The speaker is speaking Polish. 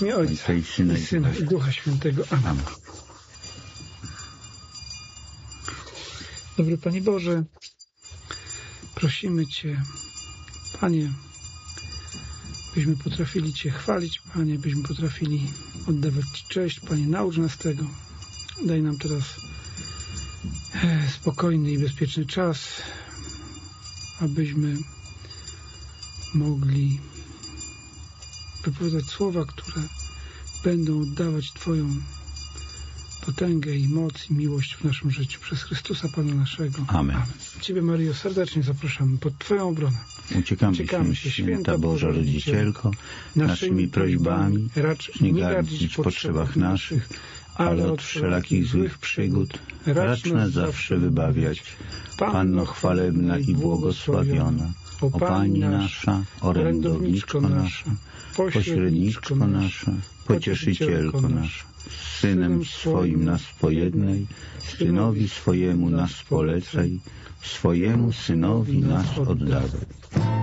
W imię Ojca i Syna i Ducha Świętego. Amen. Dobry Panie Boże, prosimy Cię, Panie, byśmy potrafili Cię chwalić, Panie, byśmy potrafili oddawać Ci cześć. Panie, naucz nas tego. Daj nam teraz spokojny i bezpieczny czas, abyśmy mogli wypowiadać słowa, które będą oddawać Twoją potęgę i moc i miłość w naszym życiu przez Chrystusa Pana naszego. Amen. Ciebie, Maryjo, serdecznie zapraszamy pod Twoją obronę. Uciekamy się, Święta Boża Rodzicielko, naszymi prośbami, racz nie gardzić w potrzebach naszych, ale od wszelakich złych przygód racz nas zawsze wybawiać. Panno chwalebna i błogosławiona, o Pani nasza, orędowniczko nasza, pośredniczko nasza, pocieszycielko nasza, z Synem swoim nas pojednaj, Synowi swojemu nas polecaj, swojemu Synowi nas oddawaj.